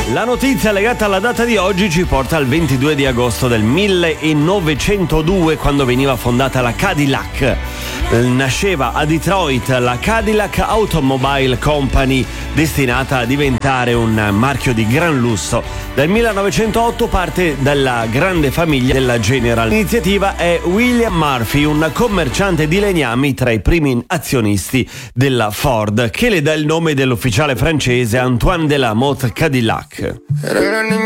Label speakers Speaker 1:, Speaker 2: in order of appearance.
Speaker 1: La notizia legata alla data di oggi ci porta al 22 di agosto del 1902, quando veniva fondata la Cadillac. Nasceva a Detroit la Cadillac Automobile Company, destinata a diventare un marchio di gran lusso. Dal 1908 parte dalla grande famiglia della General. L'iniziativa è William Murphy, un commerciante di legnami tra i primi azionisti della Ford, che le dà il nome dell'ufficiale francese Antoine de la Motte Cadillac.